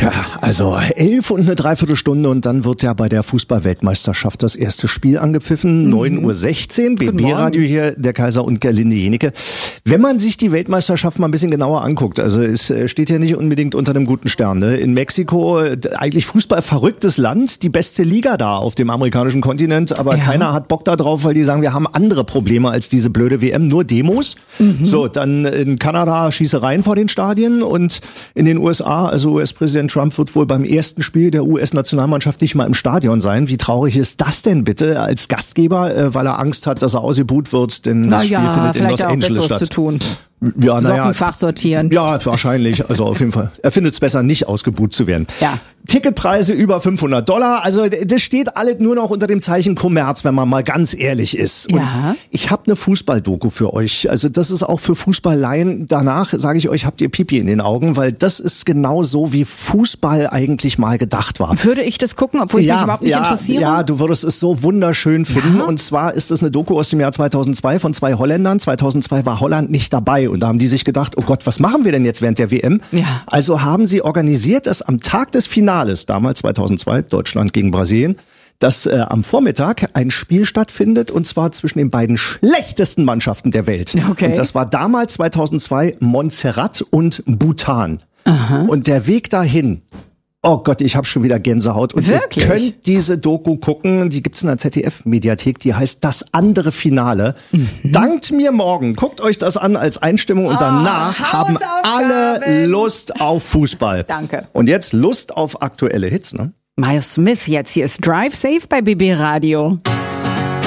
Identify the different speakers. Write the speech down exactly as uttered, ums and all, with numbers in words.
Speaker 1: Tja, also elf und eine Dreiviertelstunde und dann wird ja bei der Fußball-Weltmeisterschaft das erste Spiel angepfiffen. Mhm. neun Uhr sechzehn, B B-Radio hier, der Kaiser und Gerlinde Jenecke. Wenn man sich die Weltmeisterschaft mal ein bisschen genauer anguckt, also es steht ja nicht unbedingt unter einem guten Stern. Ne? In Mexiko, eigentlich fußballverrücktes Land, die beste Liga da auf dem amerikanischen Kontinent, aber ja. keiner hat Bock da drauf, weil die sagen, wir haben andere Probleme als diese blöde W M, nur Demos. Mhm. So, dann in Kanada Schießereien vor den Stadien und in den U S A, also U S-Präsident Trump wird wohl beim ersten Spiel der U S-Nationalmannschaft nicht mal im Stadion sein. Wie traurig ist das denn bitte als Gastgeber, weil er Angst hat, dass er ausgebuht wird, denn das
Speaker 2: Na
Speaker 1: Spiel
Speaker 2: ja,
Speaker 1: findet in Los Angeles statt.
Speaker 2: Zu tun.
Speaker 1: Ja,
Speaker 2: Sockenfach
Speaker 1: naja,
Speaker 2: sortieren.
Speaker 1: Ja, wahrscheinlich. Also auf jeden Fall. Er findet es besser, nicht ausgebuht zu werden.
Speaker 2: Ja.
Speaker 1: Ticketpreise über fünfhundert Dollar. Also das steht alles nur noch unter dem Zeichen Kommerz, wenn man mal ganz ehrlich ist. Und
Speaker 2: ja.
Speaker 1: ich habe eine Fußball-Doku für euch. Also das ist auch für Fußballleien. Danach sage ich euch, habt ihr Pipi in den Augen, weil das ist genau so, wie Fußball eigentlich mal gedacht war.
Speaker 2: Würde ich das gucken, obwohl ich
Speaker 1: ja,
Speaker 2: mich überhaupt nicht
Speaker 1: ja,
Speaker 2: interessiere?
Speaker 1: Ja, du würdest es so wunderschön finden.
Speaker 2: Ja.
Speaker 1: Und zwar ist es eine Doku aus dem Jahr zweitausendzwei von zwei Holländern. zweitausendzwei war Holland nicht dabei. Und da haben die sich gedacht, oh Gott, was machen wir denn jetzt während der W M?
Speaker 2: Ja.
Speaker 1: Also haben sie organisiert, dass am Tag des Finales, damals zweitausendzwei, Deutschland gegen Brasilien, dass äh, am Vormittag ein Spiel stattfindet und zwar zwischen den beiden schlechtesten Mannschaften der Welt.
Speaker 2: Okay.
Speaker 1: Und das war damals zweitausendzwei Montserrat und Bhutan.
Speaker 2: Aha.
Speaker 1: Und der Weg dahin, oh Gott, ich habe schon wieder Gänsehaut. Und
Speaker 2: Wirklich?
Speaker 1: ihr könnt diese Doku gucken, die gibt's in der Z D F-Mediathek, die heißt Das andere Finale. Mhm. Dankt mir morgen, guckt euch das an als Einstimmung und danach
Speaker 2: oh,
Speaker 1: haben alle Lust auf Fußball.
Speaker 2: Danke.
Speaker 1: Und jetzt Lust auf aktuelle Hits, ne?
Speaker 2: Miles Smith jetzt, hier ist Drive Safe bei B B Radio.